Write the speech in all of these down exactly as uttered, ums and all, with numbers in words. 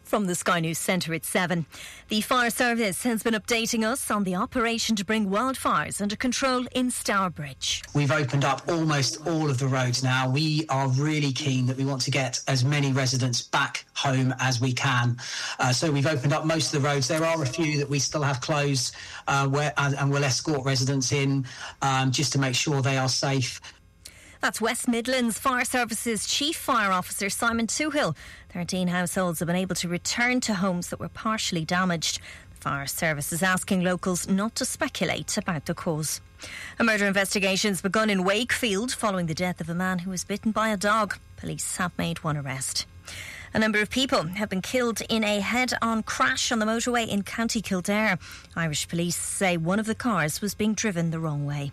From the Sky News Centre at seven. The fire service has been updating us on the operation to bring wildfires under control in Stourbridge. We've opened up almost all of the roads now. We are really keen that we want to get as many residents back home as we can. Uh, so we've opened up most of the roads. There are a few that we still have closed uh, where, and, and we'll escort residents in um, just to make sure they are safe. That's West Midlands Fire Services Chief Fire Officer Simon Toohill. thirteen households have been able to return to homes that were partially damaged. The Fire Service is asking locals not to speculate about the cause. A murder investigation has begun in Wakefield following the death of a man who was bitten by a dog. Police have made one arrest. A number of people have been killed in a head-on crash on the motorway in County Kildare. Irish police say one of the cars was being driven the wrong way.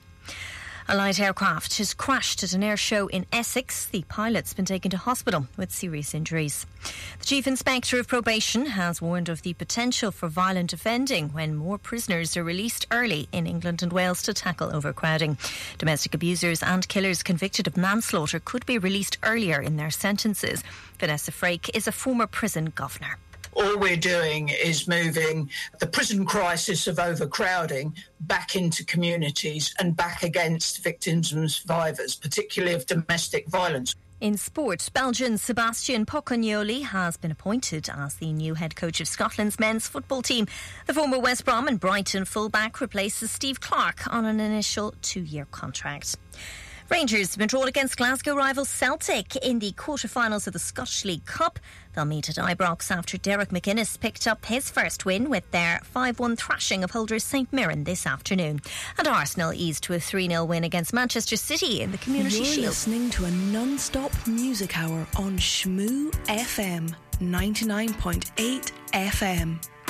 A light aircraft has crashed at an air show in Essex. The pilot's been taken to hospital with serious injuries. The Chief Inspector of Probation has warned of the potential for violent offending when more prisoners are released early in England and Wales to tackle overcrowding. Domestic abusers and killers convicted of manslaughter could be released earlier in their sentences. Vanessa Frake is a former prison governor. All we're doing is moving the prison crisis of overcrowding back into communities and back against victims and survivors, particularly of domestic violence. In sport, Belgian Sebastian Pocognoli has been appointed as the new head coach of Scotland's men's football team. The former West Brom and Brighton fullback replaces Steve Clarke on an initial two-year contract. Rangers have been drawn against Glasgow rival Celtic in the quarter-finals of the Scottish League Cup. They'll meet at Ibrox after Derek McInnes picked up his first win with their five one thrashing of holders St Mirren this afternoon. And Arsenal eased to a three nil win against Manchester City in the Community You're Shield. You're listening to a non-stop music hour on Shmoo F M, ninety-nine point eight F M.